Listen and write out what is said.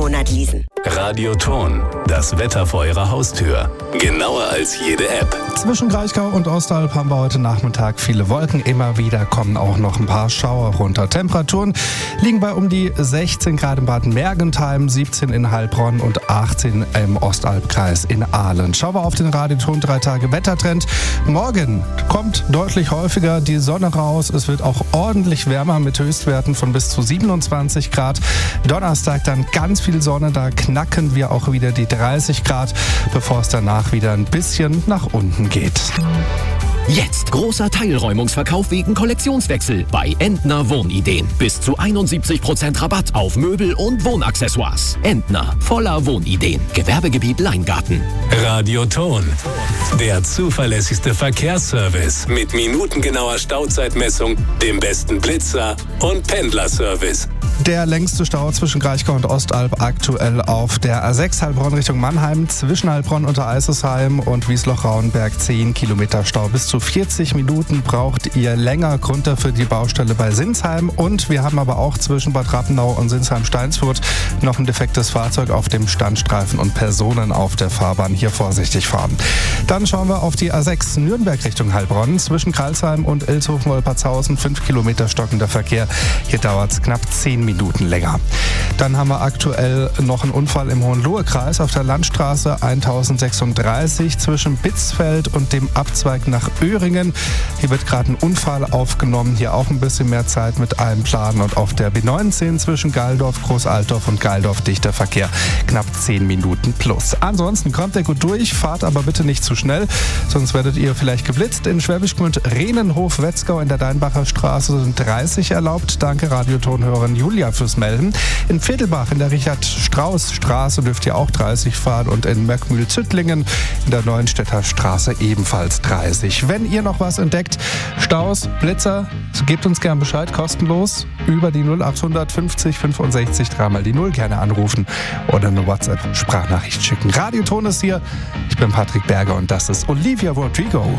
Monat leasen. Radioton, das Wetter vor Ihrer Haustür. Genauer als jede App. Zwischen Kraichgau und Ostalb haben wir heute Nachmittag viele Wolken. Immer wieder kommen auch noch ein paar Schauer runter. Temperaturen liegen bei um die 16 Grad in Baden-Mergentheim, 17 in Heilbronn und 18 im Ostalbkreis in Ahlen. Schauen wir auf den Radioton 3 Tage Wettertrend. Morgen kommt deutlich häufiger die Sonne raus. Es wird auch ordentlich wärmer mit Höchstwerten von bis zu 27 Grad. Donnerstag dann ganz viel Sonne, da knacken wir auch wieder die 30 Grad, bevor es danach wieder ein bisschen nach unten geht. Jetzt großer Teilräumungsverkauf wegen Kollektionswechsel bei Entner Wohnideen. Bis zu 71% Rabatt auf Möbel und Wohnaccessoires. Entner, voller Wohnideen. Gewerbegebiet Leingarten. Radioton, der zuverlässigste Verkehrsservice mit minutengenauer Stauzeitmessung, dem besten Blitzer und Pendlerservice. Der längste Stau zwischen Kraichgau und Ostalb aktuell auf der A6 Heilbronn Richtung Mannheim, zwischen Heilbronn unter Eisesheim und Wiesloch-Rauenberg 10 Kilometer Stau. Bis zu 40 Minuten braucht ihr länger. Grund dafür die Baustelle bei Sinsheim. Und wir haben aber auch zwischen Bad Rappenau und Sinsheim-Steinsfurt noch ein defektes Fahrzeug auf dem Standstreifen und Personen auf der Fahrbahn. Hier vorsichtig fahren. Dann schauen wir auf die A6 Nürnberg Richtung Heilbronn, zwischen Karlsheim und Ilshofen-Wolpertshausen 5 Kilometer stockender Verkehr. Hier dauert es knapp 10 Minuten länger. Dann haben wir aktuell noch einen Unfall im Hohenlohe-Kreis auf der Landstraße 1036 zwischen Bitzfeld und dem Abzweig nach Öhringen. Hier wird gerade ein Unfall aufgenommen. Hier auch ein bisschen mehr Zeit mit einem Plan. Und auf der B19 zwischen Galdorf, Großaltorf und Galdorf dichter Verkehr. Knapp 10 Minuten plus. Ansonsten kommt ihr gut durch, fahrt aber bitte nicht zu schnell, sonst werdet ihr vielleicht geblitzt. In Schwäbisch Gmünd, Rehnenhof-Wetzgau in der Deinbacher Straße sind 30 erlaubt. Danke Radiotonhörerin Julia fürs Melden. In Viertelbach in der Richard-Strauß-Straße dürft ihr auch 30 fahren und in Möckmühl-Züttlingen in der Neuenstädter Straße ebenfalls 30. Wenn ihr noch was entdeckt, Staus, Blitzer, gebt uns gern Bescheid, kostenlos über die 0800 50 65 3 die 0 gerne anrufen oder eine WhatsApp-Sprachnachricht schicken. Radioton ist hier. Ich bin Patrick Berger und das ist Olivia Rodrigo.